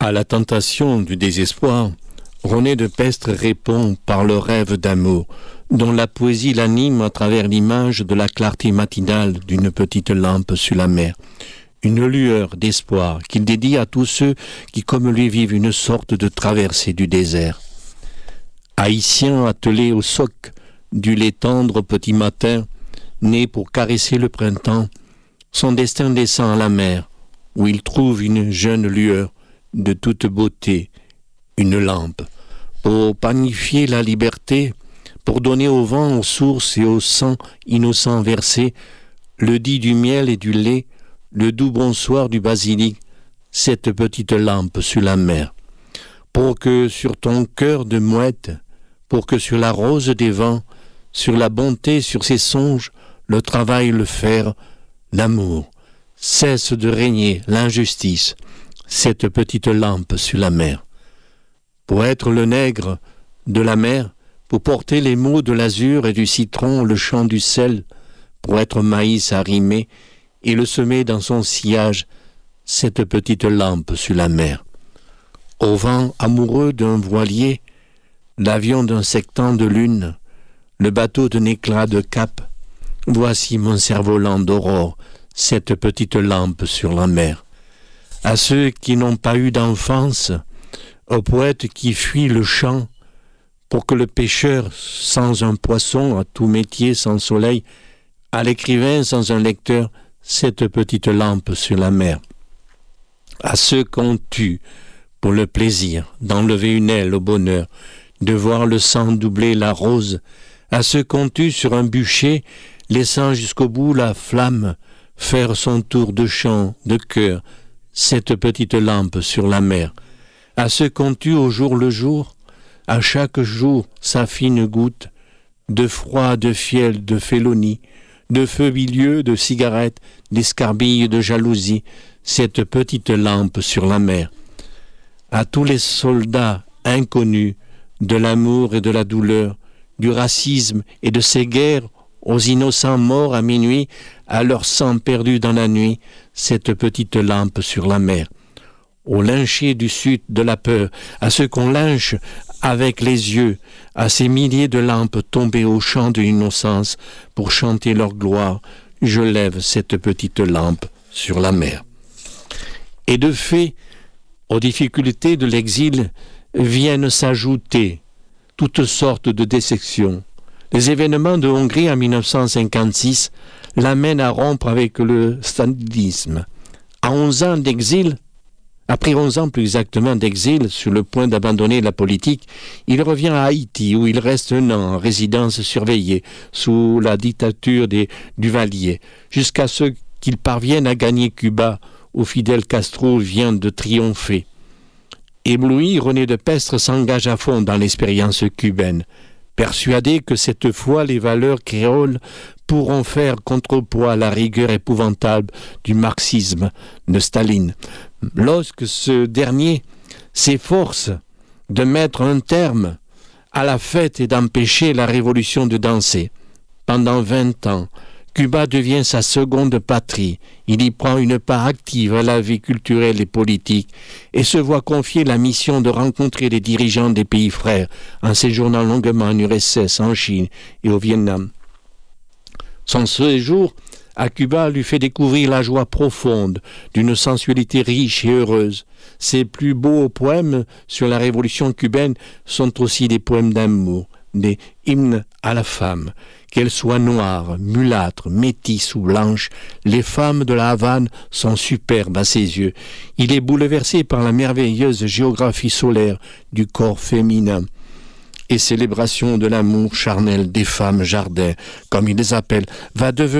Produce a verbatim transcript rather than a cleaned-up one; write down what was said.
À la tentation du désespoir, René de Pestre répond par le rêve d'amour, dont la poésie l'anime à travers l'image de la clarté matinale d'une petite lampe sur la mer. Une lueur d'espoir qu'il dédie à tous ceux qui, comme lui, vivent une sorte de traversée du désert. Haïtien attelé au soc du lait tendre au petit matin, né pour caresser le printemps, son destin descend à la mer, où il trouve une jeune lueur de toute beauté, une lampe, pour panifier la liberté, pour donner au vent, aux sources et au sang innocent versé, le dit du miel et du lait, le doux bonsoir du basilic, cette petite lampe sur la mer, pour que sur ton cœur de mouette, pour que sur la rose des vents, sur la bonté, sur ses songes, le travail, le faire, l'amour, cesse de régner l'injustice, cette petite lampe sur la mer. Pour être le nègre de la mer, pour porter les mots de l'azur et du citron, le chant du sel, pour être maïs arrimé et le semer dans son sillage, cette petite lampe sur la mer. Au vent amoureux d'un voilier, l'avion d'un sectant de lune, le bateau d'un éclat de cap, voici mon cerf-volant d'aurore, cette petite lampe sur la mer. À ceux qui n'ont pas eu d'enfance, au poète qui fuit le champ, pour que le pêcheur sans un poisson, à tout métier sans soleil, à l'écrivain sans un lecteur, cette petite lampe sur la mer. À ceux qu'on tue pour le plaisir d'enlever une aile au bonheur, de voir le sang doubler la rose, à ceux qu'on tue sur un bûcher, laissant jusqu'au bout la flamme faire son tour de chant, de cœur, cette petite lampe sur la mer. À ceux qu'on tue au jour le jour, à chaque jour sa fine goutte, de froid, de fiel, de félonie, de feu bilieux, de cigarettes, d'escarbilles, de jalousie, cette petite lampe sur la mer. À tous les soldats inconnus de l'amour et de la douleur, du racisme et de ces guerres, aux innocents morts à minuit, à leur sang perdu dans la nuit, cette petite lampe sur la mer. Aux lynchés du sud de la peur, à ceux qu'on lynche avec les yeux, à ces milliers de lampes tombées au champ de l'innocence pour chanter leur gloire, je lève cette petite lampe sur la mer. Et de fait, aux difficultés de l'exil viennent s'ajouter toutes sortes de déceptions. Les événements de Hongrie en dix-neuf cent cinquante-six l'amènent à rompre avec le stalinisme. À onze ans d'exil, après onze ans plus exactement d'exil, sur le point d'abandonner la politique, il revient à Haïti où il reste un an en résidence surveillée sous la dictature des Duvalier, jusqu'à ce qu'il parvienne à gagner Cuba où Fidel Castro vient de triompher. Ébloui, René de Pestre s'engage à fond dans l'expérience cubaine, persuadé que cette fois les valeurs créoles pourront faire contrepoids à la rigueur épouvantable du marxisme de Staline. Lorsque ce dernier s'efforce de mettre un terme à la fête et d'empêcher la révolution de danser, pendant vingt ans, Cuba devient sa seconde patrie. Il y prend une part active à la vie culturelle et politique et se voit confier la mission de rencontrer les dirigeants des pays frères en séjournant longuement en U R S S, en Chine et au Vietnam. Son séjour à Cuba lui fait découvrir la joie profonde d'une sensualité riche et heureuse. Ses plus beaux poèmes sur la révolution cubaine sont aussi des poèmes d'amour, des hymnes à la femme. Qu'elles soient noires, mulâtres, métisses ou blanches, les femmes de la Havane sont superbes à ses yeux. Il est bouleversé par la merveilleuse géographie solaire du corps féminin et célébration de l'amour charnel des femmes jardins, comme il les appelle, va devenir